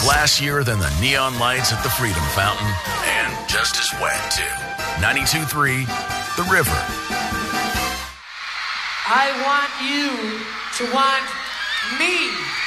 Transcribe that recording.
Flashier than the neon lights at the Freedom Fountain, and just as wet, too. 92.3, The River. I want you to want me.